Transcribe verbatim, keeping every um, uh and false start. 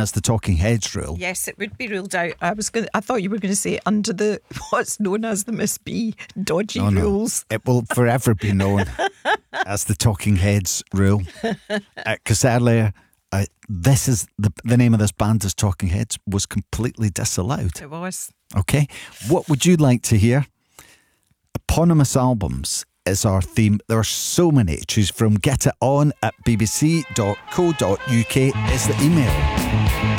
as the Talking Heads rule. Yes, it would be ruled out. I was going. I thought you were going to say under the what's known as the Miss B dodgy No, no. rules. It will forever be known as the Talking Heads rule. Because uh, earlier, uh, this is the the name of this band is Talking Heads was completely disallowed. It was. Okay, what would you like to hear? Eponymous albums is our theme. There are so many to choose from. Get it on at b b c dot co dot u k is the email.